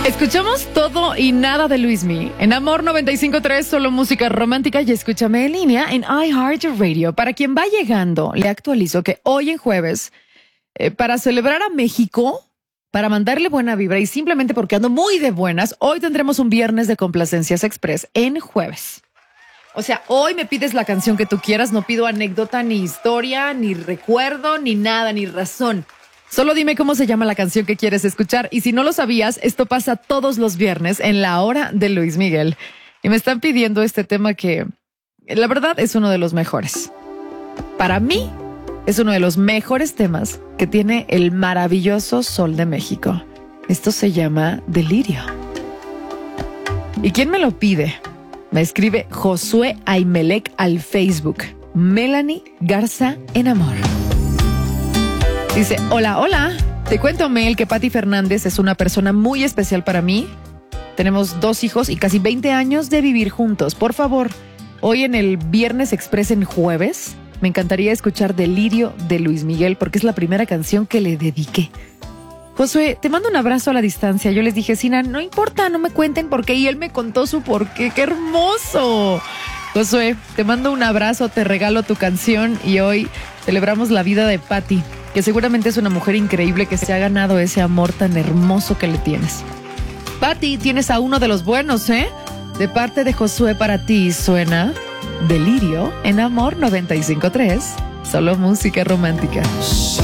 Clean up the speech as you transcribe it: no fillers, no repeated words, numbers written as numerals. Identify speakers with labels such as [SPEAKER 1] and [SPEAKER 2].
[SPEAKER 1] Escuchamos todo y nada de Luismi. En Amor 95.3, solo música romántica, y escúchame en línea en iHeartRadio. Para quien va llegando, le actualizo que hoy en jueves, para celebrar a México, para mandarle buena vibra y simplemente porque ando muy de buenas, hoy tendremos un viernes de Complacencias Express en jueves. O sea, hoy me pides la canción que tú quieras, no pido anécdota, ni historia, ni recuerdo, ni nada, ni razón. Solo dime cómo se llama la canción que quieres escuchar. Y si no lo sabías, esto pasa todos los viernes en la hora de Luis Miguel. Y me están pidiendo este tema que, la verdad, es uno de los mejores. Para mí, es uno de los mejores temas que tiene el maravilloso Sol de México. Esto se llama Delirio. ¿Y quién me lo pide? Me escribe Josué Aymelec al Facebook. Melanie Garza en Amor. Dice, hola, te cuento, Mel, que Pati Fernández es una persona muy especial para mí. Tenemos 2 hijos y casi 20 años de vivir juntos. Por favor, hoy en el Viernes Express en jueves, me encantaría escuchar Delirio de Luis Miguel porque es la primera canción que le dediqué. Josué, te mando un abrazo a la distancia. Yo les dije, Sina, no importa, no me cuenten por qué. Y él me contó su por qué. ¡Qué hermoso! Josué, te mando un abrazo, te regalo tu canción y hoy celebramos la vida de Pati, que seguramente es una mujer increíble que se ha ganado ese amor tan hermoso que le tienes. Pati, tienes a uno de los buenos, ¿eh? De parte de Josué para ti suena Delirio en Amor 95.3, solo música romántica.